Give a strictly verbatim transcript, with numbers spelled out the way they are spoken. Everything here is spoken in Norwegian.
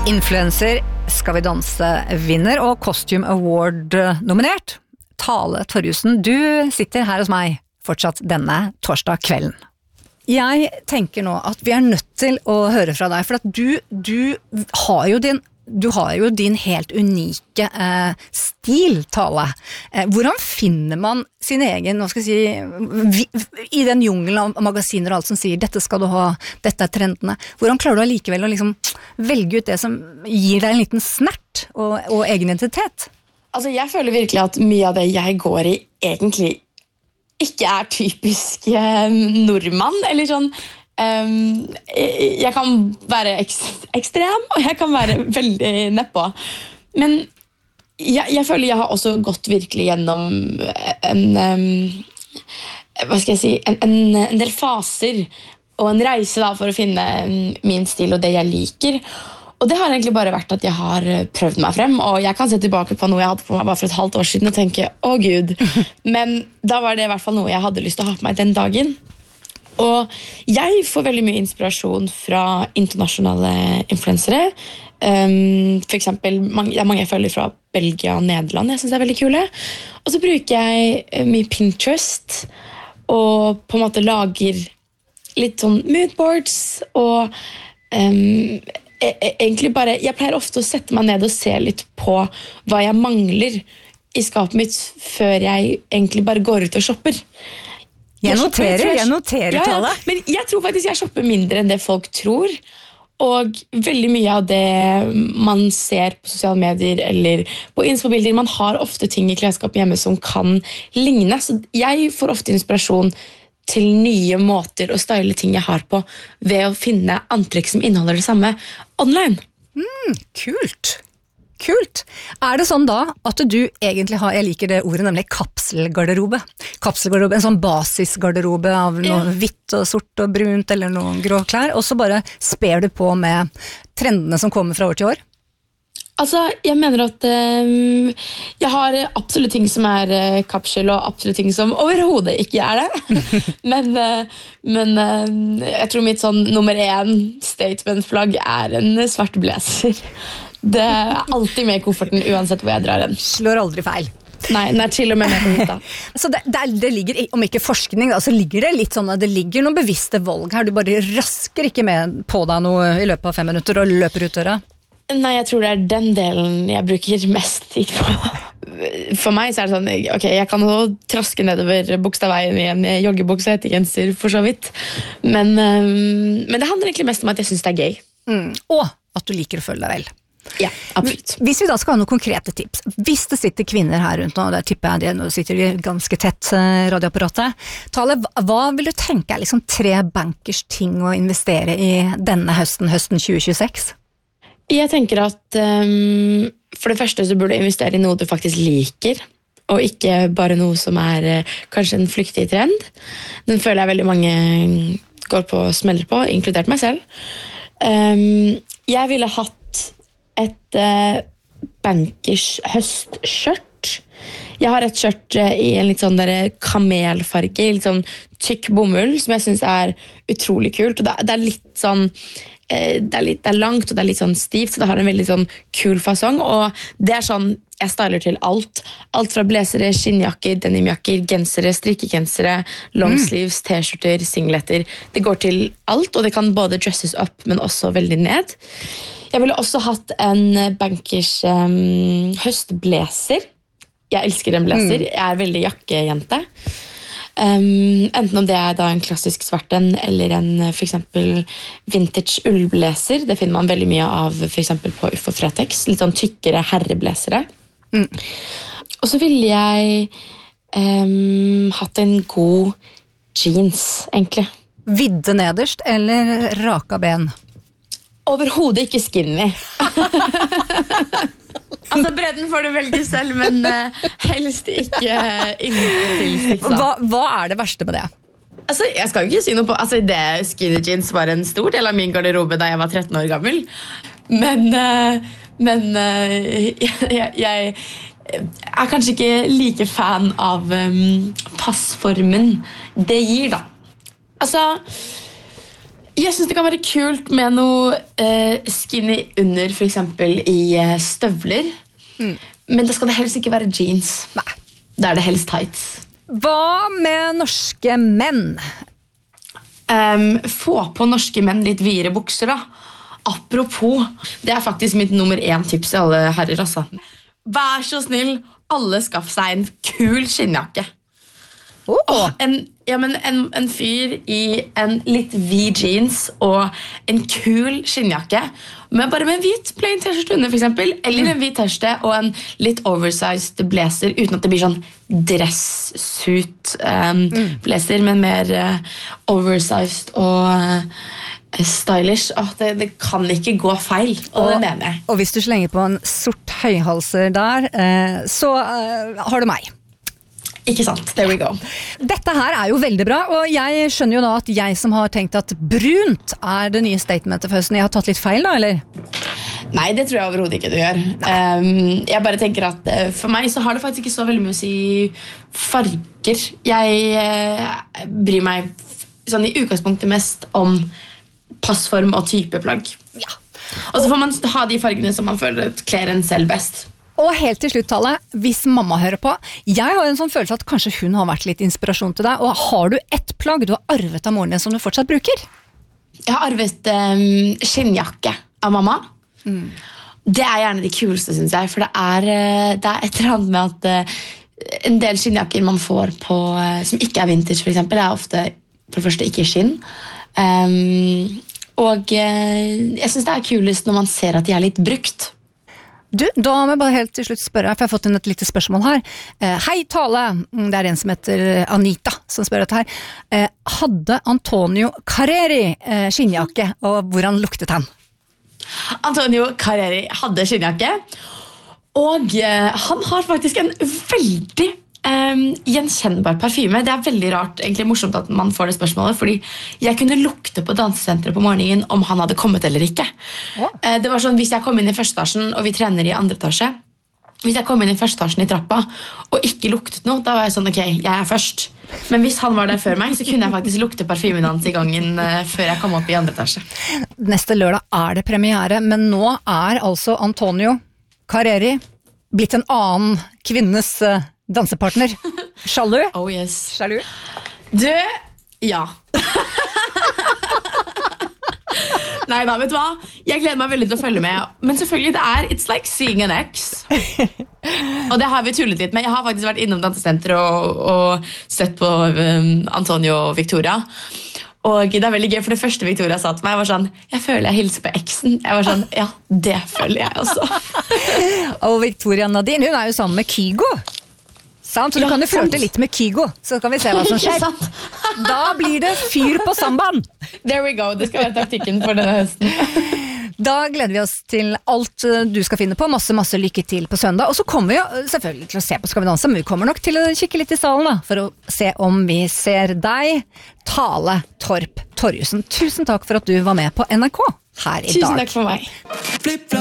Influencer, Skal vi danse vinner og Costume Award nominert. Tale Torjussen, du sitter her hos meg fortsatt denne torsdag kvelden. Jeg tenker nå at vi er nødt til å høre fra deg, for at du, du har jo din Du har jo din helt unike eh, stil, Tale. Eh, hvordan finner man sin egen, hva skal jeg si, vi, i den jungelen av magasiner og alt som sier, dette skal du ha, dette er trendene. Hvordan klarer du allikevel å liksom velge ut det som gir deg en liten snert og, og egen identitet? Altså, jeg føler virkelig at mye av det jeg går i egentlig ikke er typisk eh, nordmann, eller sånn. Um, jeg kan være ekst- ekstrem, og jeg kan være veldig nedpå. Men jeg, jeg føler jeg har også gått virkelig gjennom en, um, hva skal jeg si, en, en, en del faser og en reise da, for å finne min stil og det jeg liker. Og det har egentlig bare vært at jeg har prøvd meg frem, og jeg kan se tilbake på noe jeg hadde på meg bare for et halvt år siden og tenke, å Gud. Men da var det i hvert fall noe jeg hadde lyst til å ha på meg den dagen. Og jeg får veldig mye inspirasjon fra internasjonale influensere. Um, for eksempel, mange, det er mange jeg følger fra Belgia og Nederland. Jeg synes det er veldig kule. Og så bruker jeg mye Pinterest og på en måte lager litt sånn moodboards og um, egentlig bare, jeg pleier ofte å sette meg ned og se litt på hva jeg mangler i skapet mitt før jeg egentlig bare går ut og shopper. Jeg, jeg noterer, jeg, jeg noterer ja, Tale. Men jeg tror faktisk jeg shopper mindre enn det folk tror. Og veldig mye av det man ser på sosiale medier eller på Insta-bilder, man har ofte ting i klesskapet hjemme som kan ligne. Så jeg får ofte inspirasjon til nye måter å style ting jeg har på ved å finne antrekk som inneholder det samme online. Mm, kult. Kult. Er det sånn da at du egentlig har, jeg liker det ordet, nemlig kapselgarderobe. Kapselgarderobe, en sånn basisgarderobe av noe ja. Hvitt og sort og brunt eller noen grå klær, og så bare sper du på med trendene som kommer fra år til år? Altså, jeg mener at um, jeg har absolutt ting som er uh, kapsel, og absolutt ting som overhodet ikke er det. men uh, men uh, jeg tror mitt sånn nummer én statement-flagg er en svart blazer. Det er alltid med i kofferten, uansett hvor jeg drar den. Slår aldri feil. Nei, den er til og med med på hytta. Så det, det, det ligger, om ikke forskning, da, så ligger det litt sånn at det ligger noen bevisste valg her. Du bare rasker ikke med på deg noe i løpet av fem minutter og løper ut døra. Nei, jeg tror det er den delen jeg bruker mest tid på. For meg så er det sånn, ok, jeg kan jo traske nedover Bogstadveien i en joggebukse og hettegenser for så vidt. Men, um, men det handler egentlig mest om at jeg synes det er gøy. Mm. Og at du liker å følge deg vel. Ja, absolutt. Hvis vi da skal ha noen konkrete tips, hvis det sitter kvinner her rundt nå, og der tipper jeg det, nå sitter de ganske tett radioapparatet, Tale, hva vil du tenke er liksom tre bankers ting å investere i denne høsten, høsten tjue tjueseks? Jeg tenker at um, for det første så burde du investere i noe du faktisk liker, og ikke bare noe som er uh, kanskje en flyktig trend. Den føler jeg veldig mange går på og smeller på, inkludert meg selv. Um, jeg ville hatt et uh, bankers høstskjørt. Jeg har et skjørt uh, i en litt sånn der kamelfarge, litt sånn tykk bomull, som jeg synes er utrolig kult. Og det, det er litt sånn, uh, det, er litt, det er langt, og det er litt sånn stivt, så det har en veldig sånn kul fasong. Og det er sånn, jeg styler til alt. Alt fra blazere, skinnjakker, denimjakker, gensere, strikkegensere, longsleeves, t-skjorter, singletter. Det går til alt, og det kan både dresses opp, men også veldig ned. Jeg ville også hatt en bankers um, høstblazer. Jeg elsker en blazer. Jeg er veldig jakkejente. Um, enten om det er da en klassisk svart en, eller en for eksempel vintage ullblazer. Det finner man veldig mye av for eksempel på Uff og Fretex. Litt sånn tykkere herreblazere. Mm. Og så ville jeg um, hatt en god jeans, egentlig. Vidde nederst eller raka ben? Overhodet ikke skinny. Altså, bredden får du velge selv, men uh, helst ikke uh, inntil. Hva, hva er det verste med det? Altså, jeg skal jo ikke si noe på altså, det skinny jeans var en stor del av min garderobe da jeg var tretten år gammel. Men, uh, men uh, jeg, jeg er kanskje ikke like fan av um, passformen det gir, da. Altså, Jeg synes det kan være kult med noe uh, skinny under, for eksempel i uh, støvler. Mm. Men det skal det helst ikke være jeans. Nei. Da er det helst tights. Hva med norske menn? Um, få på norske menn litt videre bukser, da. Apropos, det er faktisk mitt nummer én tips til alle herrer, altså. Vær så snill, alle skaff seg en kul skinnjakke. Oh. Oh, en, ja, men en, en fyr i en litt vid jeans og en kul skinnjakke, men bare med en hvit plain t-shirt under, for eksempel, eller en hvit t-shirt og en litt oversized blazer, uten at det blir sånn dress-suit um, mm. blazer, men mer uh, oversized og uh, stylish. Oh, det, det kan ikke gå feil, og, og det mener jeg. Og hvis du slenger på en sort høyhalser der, uh, så uh, har du meg. Ikke sant, there we go. Dette her er jo veldig bra, og jeg skjønner jo da at jeg som har tenkt at brunt er det nye statementet for høsten. Jeg har tatt litt feil da, eller? Nei, det tror jeg overhodet ikke du gjør. Um, jeg bare tenker at uh, for meg så har det faktisk ikke så veldig mye å si farger. Jeg uh, bryr meg sånn i utgangspunktet mest om passform og type plagg. Ja. Og så får man ha de fargene som man føler kler en selv best. Og helt til slutt, Tale, hvis mamma hører på, jeg har en sånn følelse at kanskje hun har vært litt inspirasjon til deg, og har du ett plagg du har arvet av moren din som du fortsatt bruker? Jeg har arvet um, skinnjakke av mamma. Mm. Det er gjerne de kuleste, synes jeg, for det er, det er et eller annet med at uh, en del skinnjakker man får på, uh, som ikke er vintage, for eksempel, er ofte for det første ikke skinn. Um, og uh, jeg synes det er kulest når man ser at de er litt brukt. Du, da må jeg bare helt til slutt spørre, for jeg har fått inn et lite spørsmål her. Eh, hei, Tale, det er en som heter Anita som spør dette her. Eh, hadde Antonio Carreri eh, skinnjakke, og hvordan luktet han? Antonio Carreri hadde skinnjakke, og eh, han har faktisk en veldig Um, gjenkjennbar parfyme. Det er veldig rart, egentlig morsomt at man får det spørsmålet, fordi jeg kunne lukte på dansesenteret på morgenen om han hadde kommet eller ikke. Ja. uh, Det var sånn, hvis jeg kom inn i første etasjen og vi trener i andre etasje, hvis jeg kom inn i første etasjen i trappa og ikke luktet noe, da var jeg sånn, ok, jeg er først. Men hvis han var der før meg, så kunne jeg faktisk lukte parfymen hans i gangen uh, før jeg kom opp i andre etasje. Neste lørdag er det premiere, men nå er altså Antonio Carreri blitt en annen kvinnes uh, dansepartner. Sjalu? Oh yes. Sjalu? Du, ja. Nei da, vet du hva? Jeg gleder meg veldig til å følge med. Men selvfølgelig, det er It's like seeing an ex. Og det har vi tullet litt med. Jeg har faktisk vært innom dansesenter og, og sett på um, Antonio og Victoria. Og det er veldig gøy, for det første Victoria sa til meg var sånn, jeg føler jeg hilser på eksen. Jeg var sånn, ja, det føler jeg også. Og Victoria Nadine, hun er jo sammen med Kygo. Sant, så du ja, kan jo flørte litt med Kygo, så kan vi se hva som skjer. Da blir det fyr på sambaen. There we go, det skal være taktikken for denne høsten. Da gleder vi oss til alt du skal finne på, masse, masse lykke til på søndag. Og så kommer vi jo selvfølgelig til å se på Skal vi danse, men vi kommer nok til å kikke litt i salen da, for å se om vi ser deg, Tale Torp Torjussen. Tusen takk for at du var med på N R K her i dag. Tusen takk for meg.